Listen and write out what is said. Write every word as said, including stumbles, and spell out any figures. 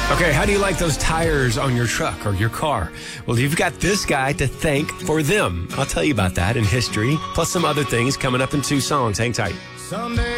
Okay, how do you like those tires on your truck or your car? Well, you've got this guy to thank for them. I'll tell you about that in history, plus some other things coming up in two songs. Hang tight. Someday